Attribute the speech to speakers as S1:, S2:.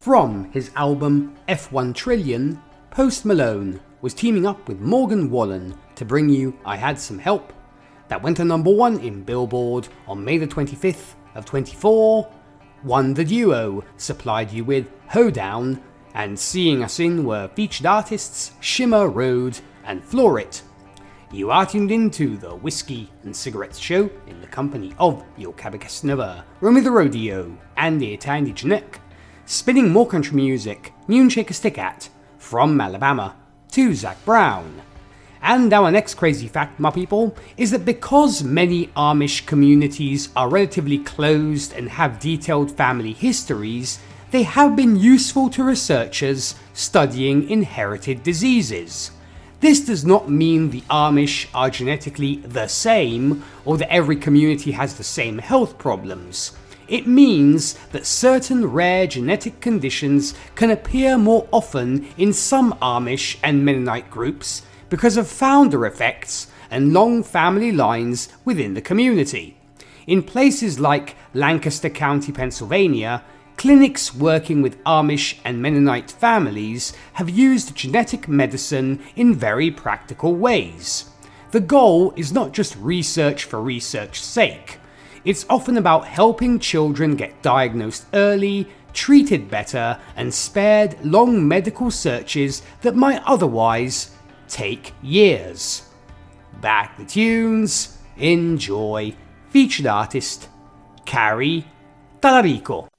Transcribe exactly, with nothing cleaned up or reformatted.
S1: From his album F one Trillion, Post Malone was teaming up with Morgan Wallen to bring you I Had Some Help, that went to number one in Billboard on May the twenty-fifth of twenty-four. One the duo supplied you with Hoedown, and Seeing Us In were featured artists Shimmer Road and Florit. You are tuned into the Whiskey and Cigarettes Show in the company of your Cabacasnova, Romy the Rodeo, and the Tandy Janek, spinning more country music, Mune Shake a Stick At, from Alabama to Zac Brown. And our next crazy fact, my people, is that because many Amish communities are relatively closed and have detailed family histories, they have been useful to researchers studying inherited diseases. This does not mean the Amish are genetically the same, or that every community has the same health problems. It means that certain rare genetic conditions can appear more often in some Amish and Mennonite groups because of founder effects and long family lines within the community. In places like Lancaster County, Pennsylvania, clinics working with Amish and Mennonite families have used genetic medicine in very practical ways. The goal is not just research for research's sake. It's often about helping children get diagnosed early, treated better, and spared long medical searches that might otherwise take years. Back the tunes, enjoy. Featured artist, Carrie Talarico.